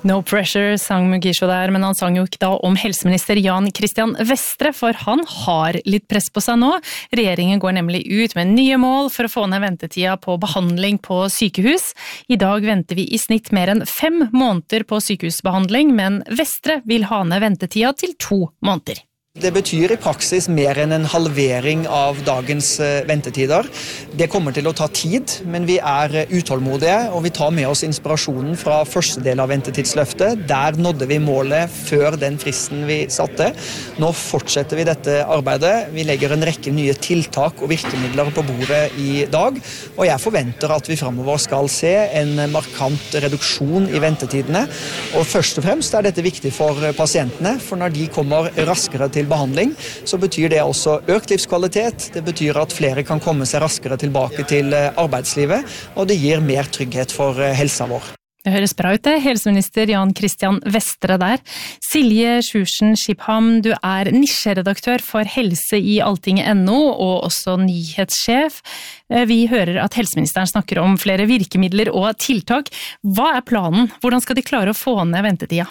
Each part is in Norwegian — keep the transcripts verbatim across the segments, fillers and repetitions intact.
No pressure, sang Mugisho der, men han sang jo ikke da om helseminister Jan Christian Vestre, for han har litt press på seg nå. Regjeringen går nemlig ut med nye mål for å få ned ventetida på behandling på sykehus. I dag venter vi i snitt mer enn fem måneder på sykehusbehandling, men Vestre vil ha ned ventetida til to måneder. Det betyr i praksis mer enn en halvering av dagens ventetider. Det kommer til å ta tid, men vi er utålmodige, og vi tar med oss inspirasjonen fra første del av ventetidsløftet. Der nådde vi målet før den fristen vi satte. Nå fortsetter vi dette arbeidet. Vi legger en rekke nye tiltak og virkemidler på bordet i dag, og jeg forventer at vi fremover skal se en markant reduksjon i ventetidene. Og først og fremst er dette viktig for pasientene, for når de kommer raskere til behandling, så betyr det også økt livskvalitet. Det betyr at flere kan komme seg raskere tilbake til arbeidslivet, og det gir mer trygghet for helsa vår. Det høres bra ut det, helseminister Jan Christian Vestre der. Silje Sjursen Skipham, du er nisjeredaktør for helse i Altinget punktum no, og også nyhetssjef. Vi hører at helseministeren snakker om flere virkemidler og tiltak. Hva er planen? Hvordan skal de klare å få ned ventetida?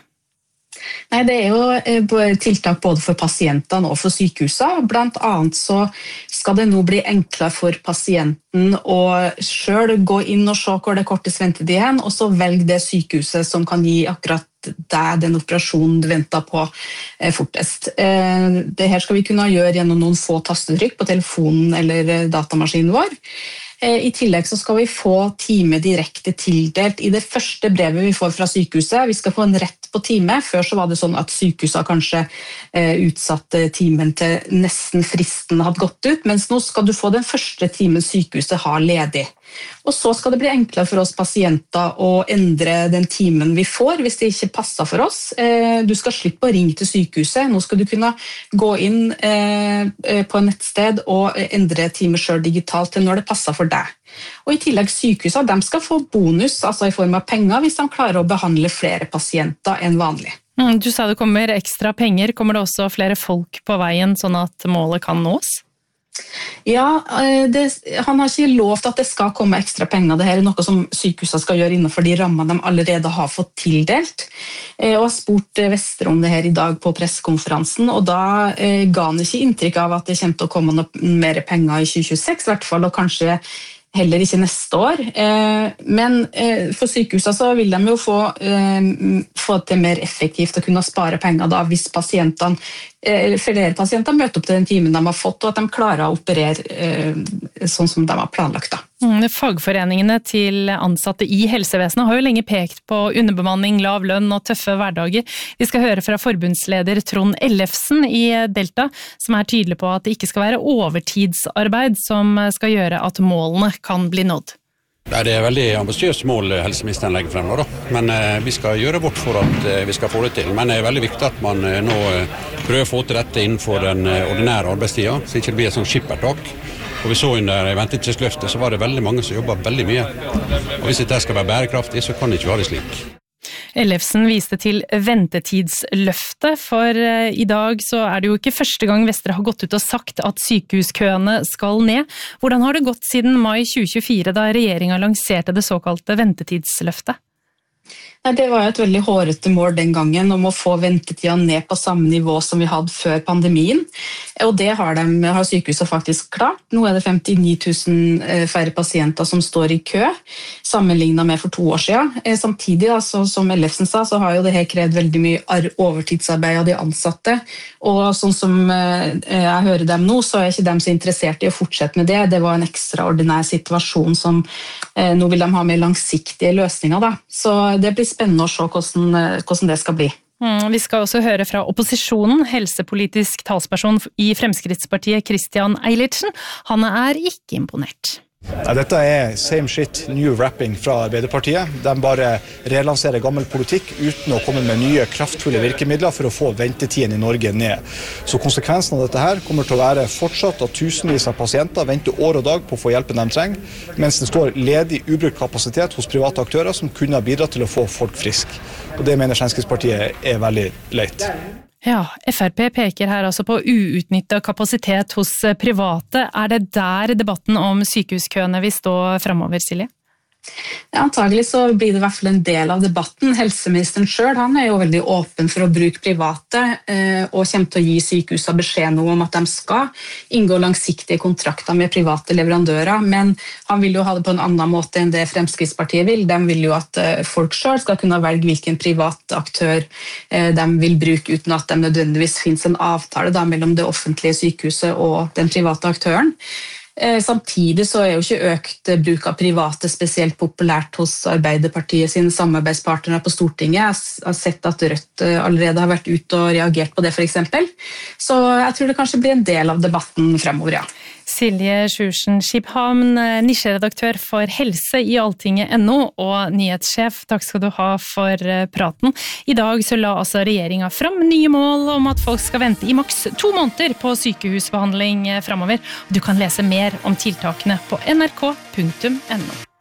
Nei, det er jo tiltak både for pasientene og for sykehusene. Blant annet så skal det nå bli enklere for pasienten å selv gå inn og se hvor det kortest ventetid hen, og så velge det sykehuset som kan gi akkurat deg den operasjonen du venter på fortest. Det her skal vi kunne gjøre gjennom noen få tastetrykk på telefonen eller datamaskinen vår. I tillegg så skal vi få time direkte tildelt i det første brevet vi får fra sykehuset. Vi skal få en rett på time. Før så var det sånn at sykehuset kanskje utsatte timen til nesten fristen hadde gått ut, mens nå skal du få den første timen sykehuset har ledig. Og så skal det bli enklere for oss pasienter å endre den timen vi får hvis det ikke passer for oss. Du skal slippe å ringe til sykehuset. Nå skal du kunne gå inn på en nettsted og endre time selv digitalt til når det passer for deg. Og i tillegg sykehusene, de skal få bonus, altså i form av penger, hvis de klarer å behandle flere pasienter enn vanlig. Du sa det kommer ekstra penger. Kommer det også flere folk på veien sånn at målet kan nås? Ja, det, han har ikke lovt at det skal komme ekstra penger. Dette er noe som sykehusene skal gjøre innenfor de rammene de allerede har fått tildelt. Og har spurt Vestre om det her i dag på pressekonferansen, og da ga han ikke inntrykk av at det kommer til å komme noe mer penger i tjue tjueseks, i hvert fall, og kanskje heller ikke neste år. Men for sykehusene så vil de jo få, få det mer effektivt å kunne spare penger da, hvis pasientene, flere pasienter møter opp til den timen de har fått, og at de klarer å operere sånn som de har planlagt da. Fagforeningene til ansatte i helsevesenet har jo lenge pekt på underbemanning, lav lønn og tøffe hverdager. Vi skal høre fra forbundsleder Trond Ellefsen i Delta, som er tydelig på at det ikke skal være overtidsarbeid som skal gjøre at målene kan bli nådd. Det er veldig ambisiøst mål helseministeren legger frem nå, da. Men eh, vi skal gjøre vårt for at eh, vi skal få det til. Men det er veldig viktig at man eh, nå eh, prøver å få til dette innenfor den eh, ordinære arbeidstida, så det ikke blir et sånt skippertak. Og vi så under ventetidsløftet, så var det veldig mange som jobbet veldig mye. Og hvis dette skal være bærekraftig, så kan det ikke være slik. Ellefsen viste til ventetidsløftet, for i dag så er det jo ikke første gang Vestre har gått ut og sagt at sykehuskøene skal ned. Hvordan har det gått siden mai tjue tjuefire da regjeringen lanserte det såkalte ventetidsløftet? Nei, det var jo et veldig hårete mål den gangen om å få ventetida ned på samme nivå som vi hadde før pandemien. Og det har, de, har sykehuset faktisk klart. Nå er det femtini tusen færre pasienter som står i kø, sammenlignet med for to år siden. Samtidig, altså, som Ellefsen sa, så har jo det her krevd veldig mye overtidsarbeid av de ansatte. Og sånn som jeg hører dem nå, så er ikke de så interessert i å fortsette med det. Det var en ekstraordinær situasjon som nå vil de ha mer langsiktige løsninger. Da. Så det blir spennende å se hvordan, hvordan det skal bli. Mm, vi skal også høre fra opposisjonen, helsepolitisk talsperson i Fremskrittspartiet Christian Eilertsen. Han er ikke imponert. Ja, dette er same shit, new rapping fra Arbeiderpartiet. De bare relanserer gammel politikk uten å komme med nye kraftfulle virkemidler for å få ventetiden i Norge ned. Så konsekvensen av dette her kommer til å være fortsatt at tusenvis av pasienter venter år og dag på å få hjelpen de trenger, mens det står ledig ubrukt kapasitet hos private aktører som kunne ha bidratt til å få folk frisk. Og det mener Fremskrittspartiet er veldig leit. Ja, F R P peker her altså på uutnyttet kapasitet hos private. Er det der debatten om sykehuskøene vil stå fremover, Silje? Antagelig så blir det I hvert fall en del av debatten. Helseministeren selv, han er jo veldig åpen for å bruke private, og kommer til å gi sykehusene beskjed nå om at de skal inngå langsiktige kontrakter med private leverandører, men han vil jo ha det på en annen måte enn det Fremskrittspartiet vil. De vil jo at folk selv skal kunne velge hvilken privat aktør de vil bruke, uten at det nødvendigvis finnes en avtale da, mellom det offentlige sykehuset og den private aktøren. Samtidig så er jo ikke økt bruk av private spesielt populært hos Arbeiderpartiet sine samarbeidspartnere på Stortinget. Jeg har sett at Rødt allerede har vært ute og reagert på det for eksempel. Så jeg tror det kanskje blir en del av debatten fremover, ja. Silje Sjursen Skiphamn, nisjeredaktør for Helse I Altinget punktum no og nyhetssjef, takk skal du ha for praten. I dag så la altså regjeringen fram nye mål om at folk skal vente I maks to måneder på sykehusbehandling fremover. Du kan lese mer om tiltakene på N R K punktum N O.